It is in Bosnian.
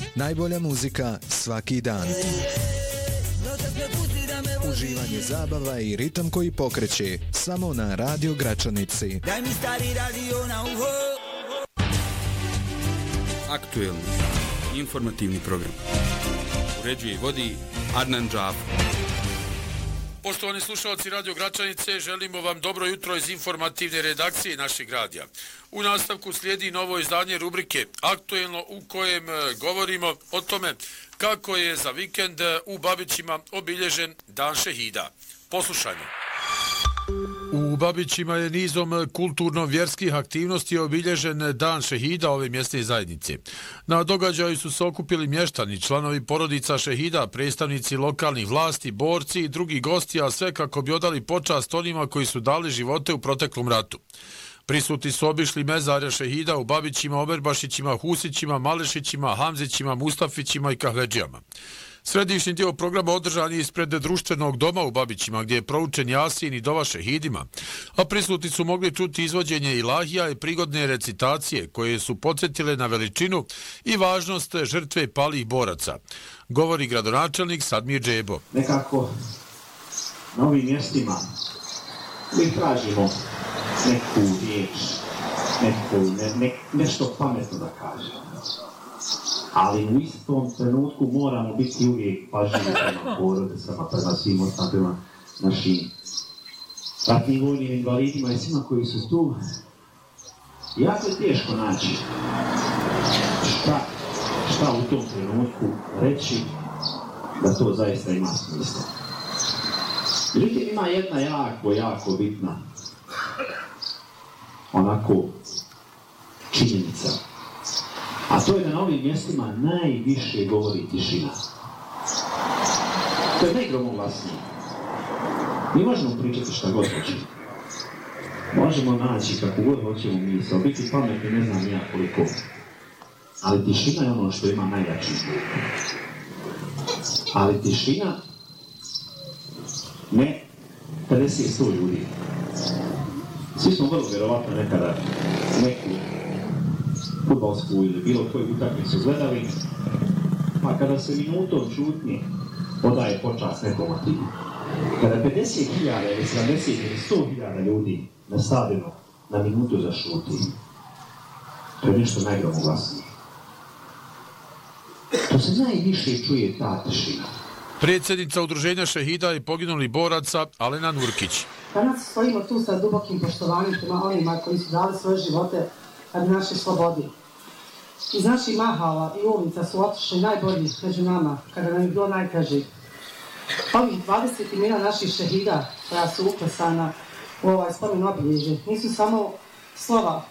Najbolja muzika svaki dan. Uživanje zabava i ritam koji pokreće samo na Radio Gračanici. Daj mi stari radio na uho. Aktuelni informativni program. Uređuje i vodi Adnan Džafar. Poštovani slušalci Radio Gračanice, želimo vam dobro jutro iz informativne redakcije našeg radija. U nastavku slijedi novo izdanje rubrike Aktuelno u kojem govorimo o tome kako je za vikend u Babićima obilježen Dan šehida. Poslušajmo. U Babićima je nizom kulturno-vjerskih aktivnosti obilježen Dan šehida ove mjesne zajednice. Na događaju su se okupili mještani, članovi porodica šehida, predstavnici lokalnih vlasti, borci i drugi gosti, a sve kako bi odali počast onima koji su dali živote u proteklom ratu. Prisutni su obišli mezarja šehida u Babićima, Omerbašićima, Husićima, Malešićima, Hamzićima, Mustafićima i Kahledžijama. Središnji dio programa održan je ispred društvenog doma u Babićima, gdje je proučen Jasin i dova šehidima, a prisutni su mogli čuti izvođenje ilahija i prigodne recitacije koje su podsjetile na veličinu i važnost žrtve palih boraca. Govori gradonačelnik Sadmir Džebo. Nekako na ovim mjestima mi tražimo neku riječ, nešto pametno da kažemo. Ali u istom trenutku moramo biti uvijek pažljivi prema porodicama, prema svim ostalim našim ratnim vojnim invalidima i svima koji su tu. Jako je teško naći šta u tom trenutku reći da to zaista ima smisla. Međutim, ima jedna jako bitna onako činjenica. A to je da na ovim mjestima najviše govori tišina. To je najgromoglasnije. Mi možemo pričati šta god hoćemo. Možemo naći kako god hoćemo misao, biti pametni ne znam ja koliko. Ali tišina je ono što ima najjači zvuk. Ali tišina ne 50-100 ljudi. Svi smo vrlo vjerovatno nekada neku fudbalsku ili bilo koju utakmicu gledali, pa kada se minutom čutnje odaje počast nekom timu. Kada 50.000 ili 70 ili 100.000 ljudi na stadionu na minutu zašuti, to je nešto najgromoglasnije. To se najviše čuje ta tišina. Predsjednica Udruženja šehida i poginulih boraca Alena Nurkić. Danas stojimo tu sa dubokim poštovanjem prema onima koji su dali svoje živote radi naše slobode. Iz naših mahala i ulica su otišli najbolji među nama, kada nam je bilo najteže. Ovih 20 imena naših šehida koja su uklesana u ovaj spomen obilježje nisu samo slova